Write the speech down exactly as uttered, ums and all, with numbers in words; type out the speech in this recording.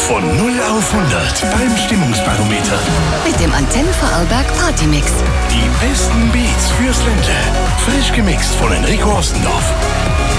Von null auf hundert beim Stimmungsbarometer. Mit dem Antenne Vorarlberg Partymix. Die besten Beats fürs Ländle. Frisch gemixt von Enrico Ostendorf.